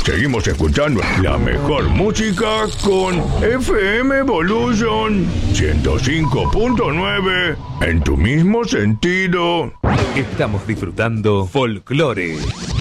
Seguimos escuchando la mejor música con FM Evolution 105.9 en tu mismo sentido. Estamos disfrutando Folklore.